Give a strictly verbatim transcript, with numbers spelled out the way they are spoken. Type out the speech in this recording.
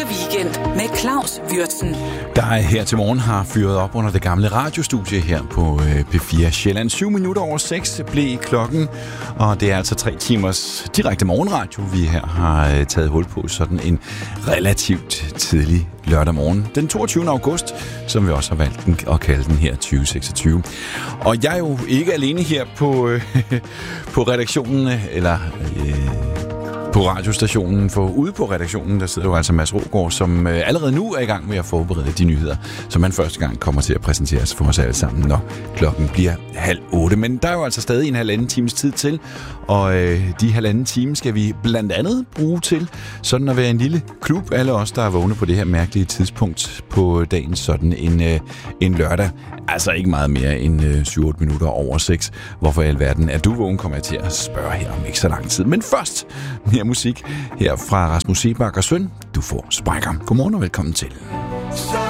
weekend med Claus Würtzen. Der er her til morgen har fyret op under det gamle radiostudie her på P fire Sjælland. Syv minutter over seks blev klokken, og det er altså tre timers direkte morgenradio, vi her har taget hul på sådan en relativt tidlig lørdag morgen. Den toogtyvende august, som vi også har valgt den, at kalde den her tyve seksogtyve. Og jeg er jo ikke alene her på, øh, på redaktionen, eller... Øh, på radiostationen, for ude på redaktionen, der sidder jo altså Mads Rogård, som øh, allerede nu er i gang med at forberede de nyheder, som man første gang kommer til at præsenteres for os alle sammen, når klokken bliver halv otte. Men der er jo altså stadig en halvanden times tid til, og øh, de halvanden time skal vi blandt andet bruge til sådan at være en lille klub, alle os, der er vågne på det her mærkelige tidspunkt på dagen, sådan en, øh, en lørdag. Altså ikke meget mere end øh, syv otte minutter over seks. Hvorfor i alverden er du vågen, kommer jeg til at spørge her om ikke så lang tid. Men først mere musik her fra Rasmus Seebach og Søn. Du får Sprækker. Godmorgen og velkommen til.